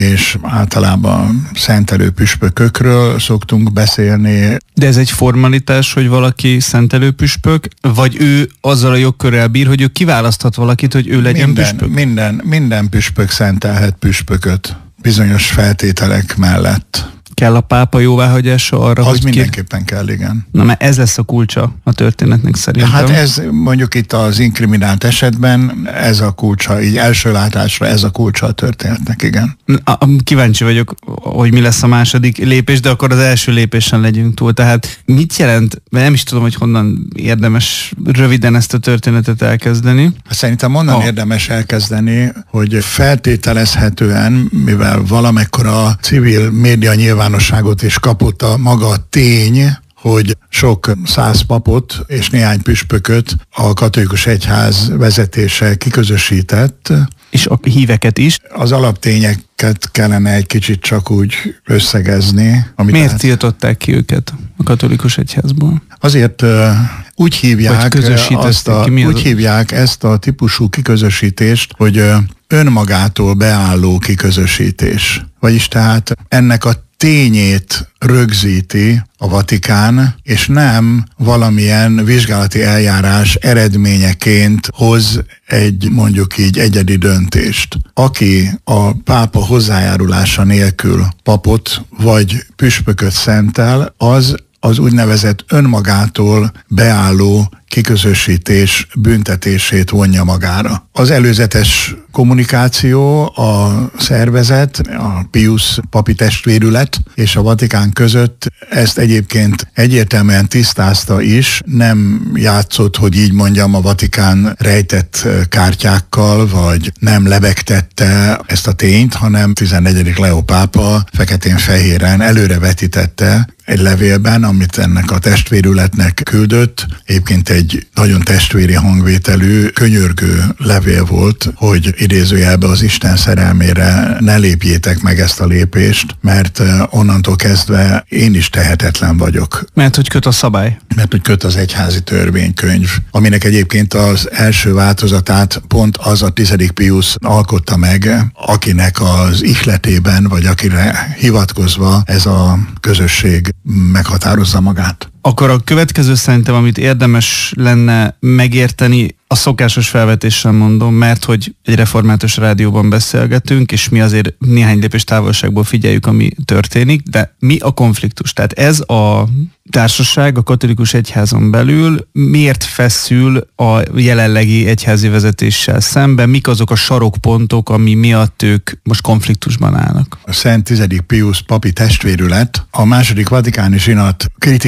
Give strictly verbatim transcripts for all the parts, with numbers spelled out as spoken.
és általában szentelő püspökökről szoktunk beszélni. De ez egy formalitás, hogy valaki szentelő püspök, vagy ő azzal a jogkörrel bír, hogy ő kiválaszthat valakit, hogy ő legyen minden, püspök? Minden, minden püspök szentelhet püspököt bizonyos feltételek mellett. Kell a pápa jóváhagyása arra, az hogy mindenképpen ki... kell, igen. Na, mert ez lesz a kulcsa a történetnek szerintem. Hát ez mondjuk itt az inkriminált esetben ez a kulcsa, így első látásra ez a kulcsa a történetnek, igen. A, kíváncsi vagyok, hogy mi lesz a második lépés, de akkor az első lépésen legyünk túl. Tehát mit jelent, mert nem is tudom, hogy honnan érdemes röviden ezt a történetet elkezdeni. Szerintem onnan oh. érdemes elkezdeni, hogy feltételezhetően, mivel valamekkora civil média nyilvánosságot is kapott a maga tény, hogy sok száz papot és néhány püspököt a katolikus egyház vezetése kiközösített. És a híveket is. Az alaptényeket kellene egy kicsit csak úgy összegezni. Amit Miért át... tiltották ki őket a katolikus egyházból? Azért uh, úgy hívják, azt a, ki, úgy hívják ezt a típusú kiközösítést, hogy uh, önmagától beálló kiközösítés. Vagyis tehát ennek a tényét rögzíti a Vatikán, és nem valamilyen vizsgálati eljárás eredményeként hoz egy mondjuk így egyedi döntést. Aki a pápa hozzájárulása nélkül papot vagy püspököt szentel, az az úgynevezett önmagától beálló kiközösítés büntetését vonja magára. Az előzetes kommunikáció a szervezet, a Pius papi testvérület és a Vatikán között ezt egyébként egyértelműen tisztázta is, nem játszott, hogy így mondjam, a Vatikán rejtett kártyákkal, vagy nem lebegtette ezt a tényt, hanem tizennegyedik Leó pápa feketén-fehéren előrevetítette egy levélben, amit ennek a testvérületnek küldött. Egyébként egy nagyon testvéri hangvételű, könyörgő levél volt, hogy idézőjelbe az Isten szerelmére ne lépjétek meg ezt a lépést, mert onnantól kezdve én is tehetetlen vagyok. Mert hogy köt a szabály. Mert hogy köt az egyházi törvénykönyv, aminek egyébként az első változatát pont az a tizedik Pius alkotta meg, akinek az ihletében, vagy akire hivatkozva ez a közösség meghatározza magát. Akkor a következő szerintem, amit érdemes lenne megérteni, a szokásos felvetéssel mondom, mert hogy egy református rádióban beszélgetünk, és mi azért néhány lépés távolságból figyeljük, ami történik, de mi a konfliktus? Tehát ez a társaság a katolikus egyházon belül miért feszül a jelenlegi egyházi vezetéssel szemben? Mik azok a sarokpontok, ami miatt ők most konfliktusban állnak? A Szent tizedik Pius papi testvérület a második vatikáni zsinat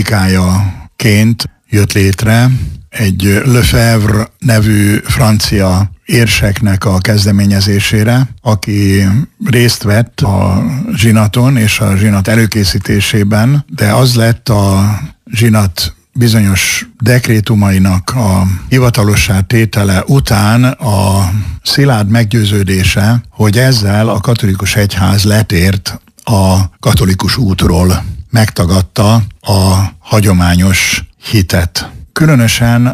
kritikájaként jött létre egy Lefebvre nevű francia érseknek a kezdeményezésére, aki részt vett a zsinaton és a zsinat előkészítésében, de az lett a zsinat bizonyos dekrétumainak a hivatalossá tétele után a szilárd meggyőződése, hogy ezzel a katolikus egyház letért a katolikus útról, megtagadta a hagyományos hitet. Különösen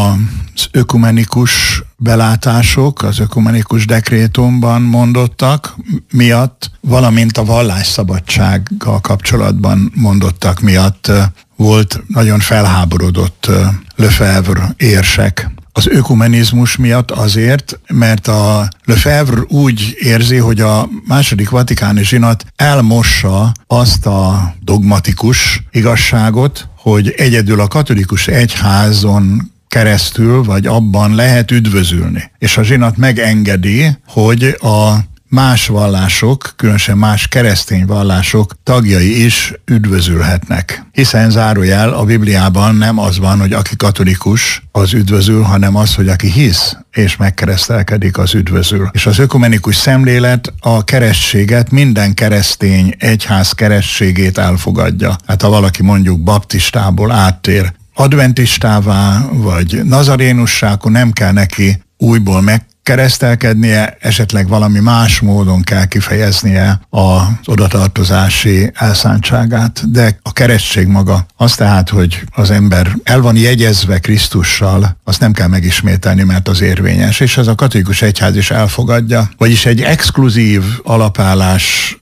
az ökumenikus belátások, az ökumenikus dekrétumban mondottak miatt, valamint a vallásszabadsággal kapcsolatban mondottak miatt volt nagyon felháborodott Lefebvre érsek. Az ökumenizmus miatt azért, mert a Lefebvre úgy érzi, hogy a második vatikáni zsinat elmossa azt a dogmatikus igazságot, hogy egyedül a katolikus egyházon keresztül, vagy abban lehet üdvözülni. És a zsinat megengedi, hogy a más vallások, különösen más keresztény vallások tagjai is üdvözülhetnek. Hiszen zárójel a Bibliában nem az van, hogy aki katolikus, az üdvözül, hanem az, hogy aki hisz és megkeresztelkedik, az üdvözül. És az ökumenikus szemlélet a keresztséget, minden keresztény egyház keresztségét elfogadja. Hát ha valaki mondjuk baptistából áttér adventistává, vagy nazarénussá, akkor nem kell neki újból meg keresztelkednie, esetleg valami más módon kell kifejeznie az odatartozási elszántságát. De a keresztség maga az tehát, hogy az ember el van jegyezve Krisztussal, azt nem kell megismételni, mert az érvényes, és ez a katolikus egyház is elfogadja. Vagyis egy exkluzív alapállás